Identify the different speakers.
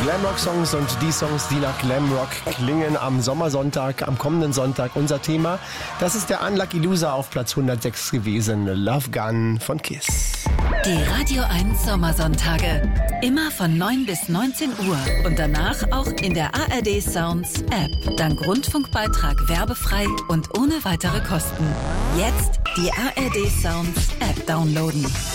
Speaker 1: Glamrock-Songs und die Songs, die nach Glamrock klingen am Sommersonntag, am kommenden Sonntag. Unser Thema, das ist der Unlucky Loser auf Platz 106 gewesen, Love Gun von Kiss.
Speaker 2: Die Radio 1 Sommersonntage. Immer von 9 bis 19 Uhr und danach auch in der ARD Sounds App. Dank Rundfunkbeitrag werbefrei und ohne weitere Kosten. Jetzt die ARD Sounds App downloaden.